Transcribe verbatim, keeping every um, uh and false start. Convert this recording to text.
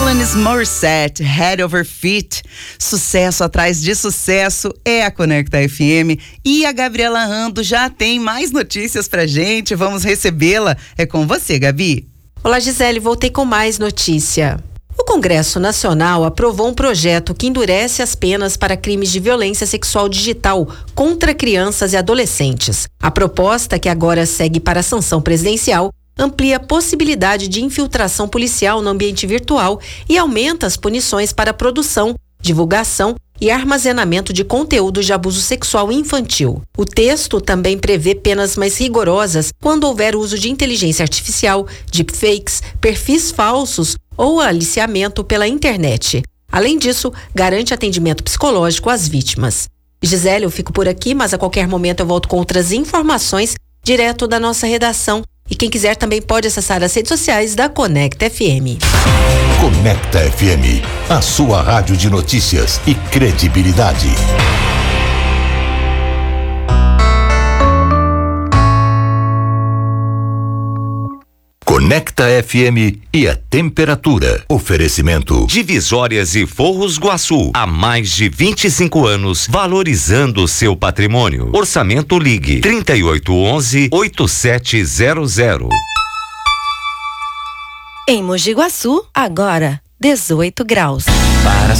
Alanis Morissette, Head Over Feet. Sucesso atrás de sucesso é a Conecta F M. E a Gabriela Rando já tem mais notícias pra gente. Vamos recebê-la. É com você, Gabi. Olá, Gisele. Voltei com mais notícia. O Congresso Nacional aprovou um projeto que endurece as penas para crimes de violência sexual digital contra crianças e adolescentes. A proposta, que agora segue para a sanção presidencial, amplia a possibilidade de infiltração policial no ambiente virtual e aumenta as punições para produção, divulgação e armazenamento de conteúdos de abuso sexual infantil. O texto também prevê penas mais rigorosas quando houver uso de inteligência artificial, deepfakes, perfis falsos ou aliciamento pela internet. Além disso, garante atendimento psicológico às vítimas. Gisele, eu fico por aqui, mas a qualquer momento eu volto com outras informações direto da nossa redação. E quem quiser também pode acessar as redes sociais da Conecta F M. Conecta F M, a sua rádio de notícias e credibilidade. Conecta F M e a temperatura. Oferecimento Divisórias e Forros Guaçu. Há mais de vinte e cinco anos, valorizando o seu patrimônio. Orçamento Ligue trinta e oito onze, oitenta e sete zero zero. Em Mogi Guaçu, agora dezoito graus. Para